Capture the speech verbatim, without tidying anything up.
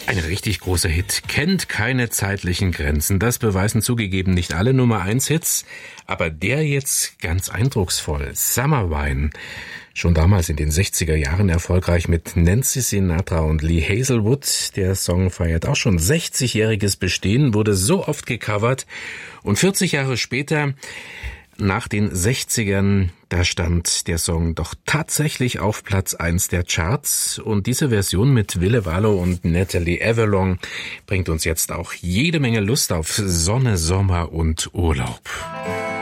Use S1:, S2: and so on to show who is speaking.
S1: Ein richtig großer Hit, kennt keine zeitlichen Grenzen. Das beweisen zugegeben nicht alle Nummer eins Hits, aber der jetzt ganz eindrucksvoll. Summer Wine. Schon damals in den sechziger Jahren erfolgreich mit Nancy Sinatra und Lee Hazelwood. Der Song feiert auch schon sechzigjähriges Bestehen, wurde so oft gecovert. Und vierzig Jahre später, nach den sechzigern, da stand der Song doch tatsächlich auf Platz eins der Charts. Und diese Version mit Ville Valo und Natalie Avalon bringt uns jetzt auch jede Menge Lust auf Sonne, Sommer und Urlaub.